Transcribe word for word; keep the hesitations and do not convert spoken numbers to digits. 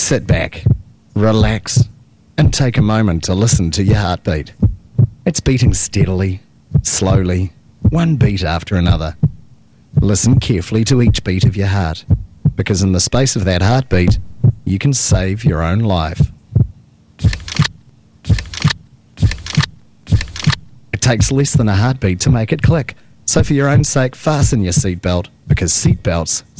Sit back, relax, and take a moment to listen to your heartbeat. It's beating steadily, slowly, one beat after another. Listen carefully to each beat of your heart, because in the space of that heartbeat, you can save your own life. It takes less than a heartbeat to make it click, so for your own sake, fasten your seatbelt, because seatbelts